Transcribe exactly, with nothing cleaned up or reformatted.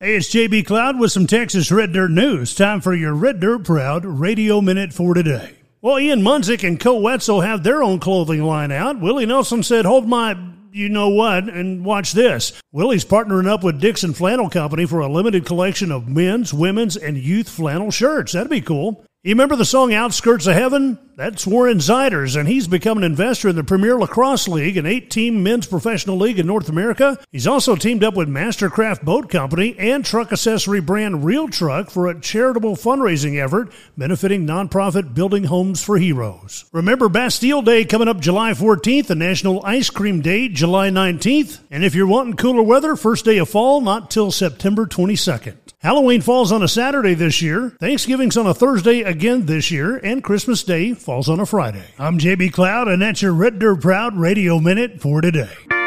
Hey, it's J B Cloud with some Texas Red Dirt news. Time for your Red Dirt Proud Radio Minute for today. Well, Ian Munzik and Co Wetzel have their own clothing line out. Willie Nelson said, hold my you-know-what, and watch this. Willie's partnering up with Dixon Flannel Company for a limited collection of men's, women's, and youth flannel shirts. That'd be cool. You remember the song Outskirts of Heaven? That's Warren Ziders, and he's become an investor in the Premier Lacrosse League, an eight-team men's professional league in North America. He's also teamed up with Mastercraft Boat Company and truck accessory brand Real Truck for a charitable fundraising effort benefiting nonprofit Building Homes for Heroes. Remember Bastille Day coming up July fourteenth and National Ice Cream Day July nineteenth. And if you're wanting cooler weather, first day of fall, not till September twenty-second. Halloween falls on a Saturday this year, Thanksgiving's on a Thursday again this year, and Christmas Day falls on a Friday. I'm J B Cloud, and that's your Red Dirt Proud Radio Minute for today.